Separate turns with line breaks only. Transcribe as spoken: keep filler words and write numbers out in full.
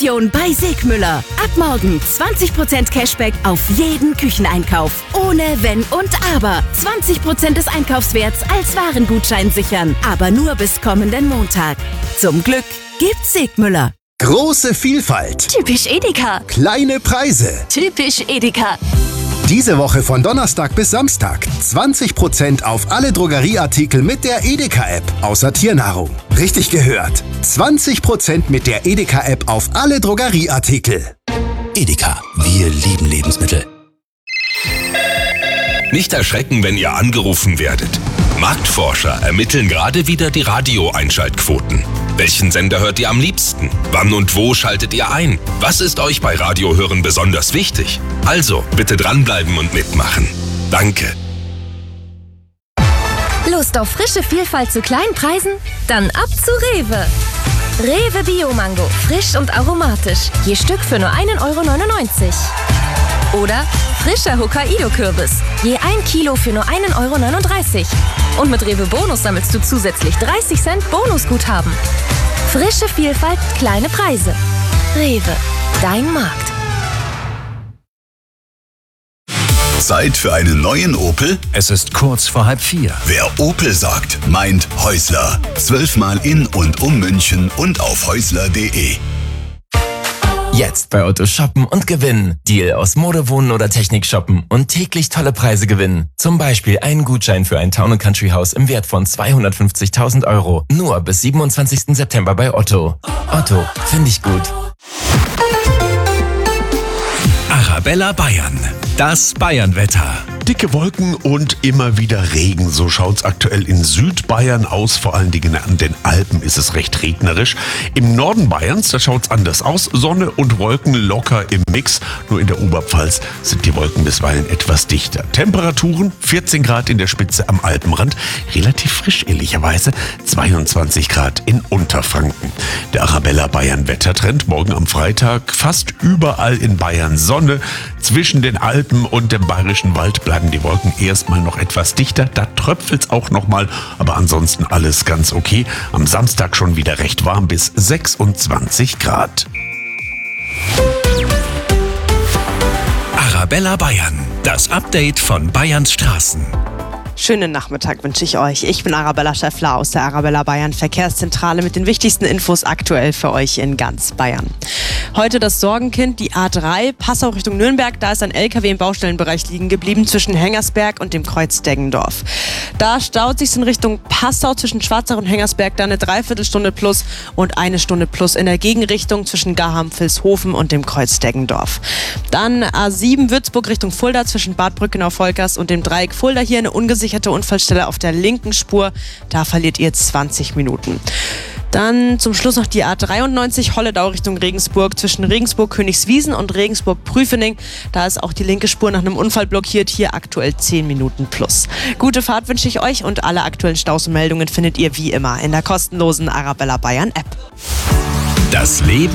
Aktion bei Segmüller. Ab morgen zwanzig Prozent Cashback auf jeden Kücheneinkauf. Ohne Wenn und Aber. zwanzig Prozent des Einkaufswerts als Warengutschein sichern. Aber nur bis kommenden Montag. Zum Glück gibt's Segmüller.
Große Vielfalt.
Typisch Edeka.
Kleine Preise.
Typisch Edeka.
Diese Woche von Donnerstag bis Samstag zwanzig Prozent auf alle Drogerieartikel mit der Edeka-App, außer Tiernahrung. Richtig gehört. zwanzig Prozent mit der Edeka-App auf alle Drogerieartikel.
Edeka, wir lieben Lebensmittel.
Nicht erschrecken, wenn ihr angerufen werdet. Marktforscher ermitteln gerade wieder die Radio-Einschaltquoten. Welchen Sender hört ihr am liebsten? Wann und wo schaltet ihr ein? Was ist euch bei Radiohören besonders wichtig? Also, bitte dranbleiben und mitmachen. Danke.
Lust auf frische Vielfalt zu kleinen Preisen? Dann ab zu Rewe. Rewe Bio-Mango, frisch und aromatisch. Je Stück für nur ein Euro neunundneunzig. Oder frischer Hokkaido-Kürbis. Je ein Kilo für nur ein Euro neununddreißig. Und mit Rewe Bonus sammelst du zusätzlich dreißig Cent Bonusguthaben. Frische Vielfalt, kleine Preise. Rewe, dein Markt.
Zeit für einen neuen Opel?
Es ist kurz vor halb vier.
Wer Opel sagt, meint Häusler. Zwölfmal in und um München und auf häusler punkt de.
Jetzt bei Otto shoppen und gewinnen. Deal aus Mode, Wohnen oder Technik shoppen und täglich tolle Preise gewinnen. Zum Beispiel einen Gutschein für ein Town and Country Haus im Wert von zweihundertfünfzigtausend Euro. Nur bis siebenundzwanzigsten September bei Otto. Otto, finde ich gut.
Arabella Bayern. Das Bayernwetter.
Dicke Wolken und immer wieder Regen. So schaut's aktuell in Südbayern aus. Vor allen Dingen an den Alpen ist es recht regnerisch. Im Norden Bayerns, da schaut's anders aus. Sonne und Wolken locker im Mix. Nur in der Oberpfalz sind die Wolken bisweilen etwas dichter. Temperaturen vierzehn Grad in der Spitze am Alpenrand. Relativ frisch, ehrlicherweise. zweiundzwanzig Grad in Unterfranken. Der Arabella Bayern Wettertrend morgen am Freitag. Fast überall in Bayern Sonne. Zwischen den Alpen und dem Bayerischen Wald bleiben die Wolken erstmal noch etwas dichter. Da tröpfelt's auch nochmal, aber ansonsten alles ganz okay. Am Samstag schon wieder recht warm bis sechsundzwanzig Grad.
Arabella Bayern. Das Update von Bayerns Straßen.
Schönen Nachmittag wünsche ich euch. Ich bin Arabella Schäffler aus der Arabella Bayern Verkehrszentrale mit den wichtigsten Infos aktuell für euch in ganz Bayern. Heute das Sorgenkind, die A drei, Passau Richtung Nürnberg. Da ist ein L K W im Baustellenbereich liegen geblieben zwischen Hengersberg und dem Kreuz Deggendorf. Da staut sich in Richtung Passau zwischen Schwarzach und Hengersberg dann eine Dreiviertelstunde plus und eine Stunde plus in der Gegenrichtung zwischen Garham-Vilshofen und dem Kreuz Deggendorf. Dann A sieben Würzburg Richtung Fulda zwischen Bad Brückenau-Volkers und dem Dreieck Fulda. Hier eine ungesicherte Unfallstelle auf der linken Spur. Da verliert ihr zwanzig Minuten. Dann zum Schluss noch die A dreiundneunzig Holledau Richtung Regensburg zwischen Regensburg-Königswiesen und Regensburg-Prüfening. Da ist auch die linke Spur nach einem Unfall blockiert. Hier aktuell zehn Minuten plus. Gute Fahrt wünsche ich euch und alle aktuellen Staus und Meldungen findet ihr wie immer in der kostenlosen Arabella Bayern App.
Das Leben